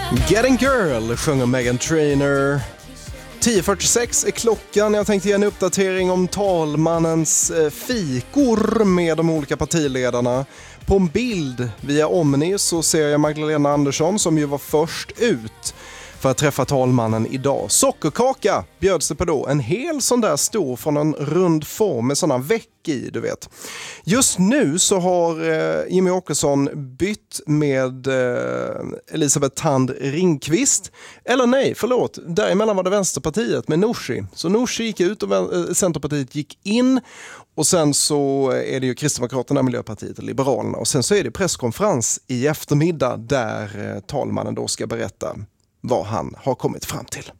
Getting Girl sjunger Meghan Trainor. 10.46 är klockan. Jag tänkte ge en uppdatering om talmannens fikor med de olika partiledarna. På en bild via Omni så ser jag Magdalena Andersson som ju var först ut för att träffa talmannen idag. Sockerkaka bjöds det på då. En hel sån där stor från en rund form med såna veck i, du vet. Just nu så har Jimmy Åkesson bytt med Elisabeth Thand Ringqvist. Eller nej, förlåt. Däremellan var det Vänsterpartiet med Nooshi. Så Nooshi gick ut och Centerpartiet gick in. Och sen så är det ju Kristdemokraterna, Miljöpartiet och Liberalerna. Och sen så är det presskonferens i eftermiddag där talmannen då ska berätta vad han har kommit fram till.